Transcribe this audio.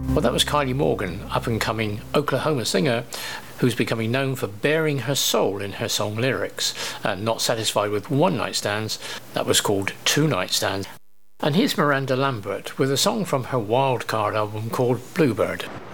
Well, that was Kylie Morgan, up-and-coming Oklahoma singer who's becoming known for bearing her soul in her song lyrics, and not satisfied with one-night stands, that was called two-night stands. And here's Miranda Lambert with a song from her Wildcard album called Bluebird.